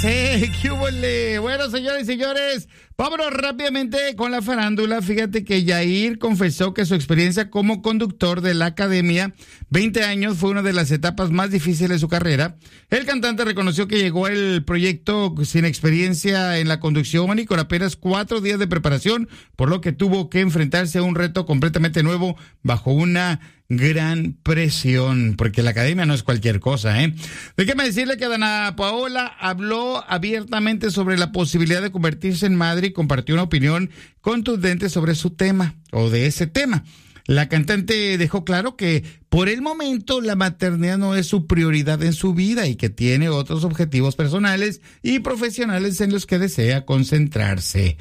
¿Qué huele? Bueno, señores y señores, vámonos rápidamente con la farándula. Fíjate que Yair confesó que su experiencia como conductor de la Academia 20 años fue una de las etapas más difíciles de su carrera. El cantante reconoció que llegó al proyecto sin experiencia en la conducción y con apenas 4 días de preparación, por lo que tuvo que enfrentarse a un reto completamente nuevo bajo una gran presión, porque la academia no es cualquier cosa, ¿eh? Déjeme decirle que Dana Paola habló abiertamente sobre la posibilidad de convertirse en madre y compartió una opinión contundente sobre su tema, o de ese tema. La cantante dejó claro que por el momento la maternidad no es su prioridad en su vida y que tiene otros objetivos personales y profesionales en los que desea concentrarse.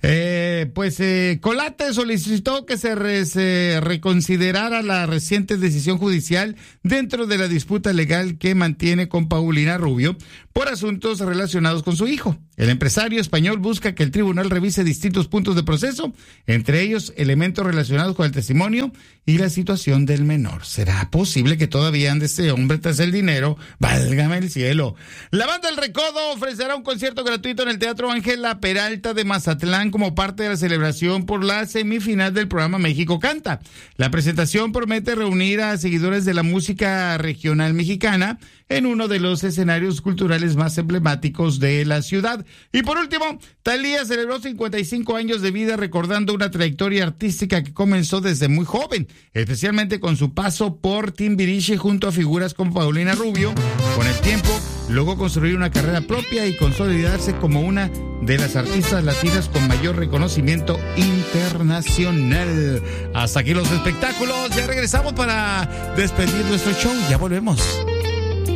Colate solicitó que se reconsiderara la reciente decisión judicial dentro de la disputa legal que mantiene con Paulina Rubio por asuntos relacionados con su hijo. El empresario español busca que el tribunal revise distintos puntos de proceso, entre ellos elementos relacionados con el testimonio y la situación del menor. ¿Será posible que todavía ande ese hombre tras el dinero? Válgame el cielo. La banda El Recodo ofrecerá un concierto gratuito en el Teatro Ángela Peralta de Mazatlán como parte de la celebración por la semifinal del programa México Canta. La presentación promete reunir a seguidores de la música regional mexicana en uno de los escenarios culturales más emblemáticos de la ciudad. Y por último, Thalía celebró 55 años de vida recordando una trayectoria artística que comenzó desde muy joven, especialmente con su paso por Timbiriche junto a figuras como Paulina Rubio. Con el tiempo, logró construir una carrera propia y consolidarse como una de las artistas latinas con mayor reconocimiento internacional. Hasta aquí los espectáculos. Ya regresamos para despedir nuestro show. Ya volvemos.